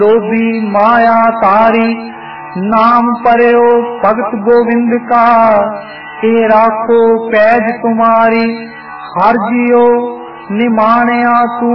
लोभी माया तारी, नाम परयो भगत गोविंद का, ए राखो पैज तुम्हारी, हर जियो निमाणिया तू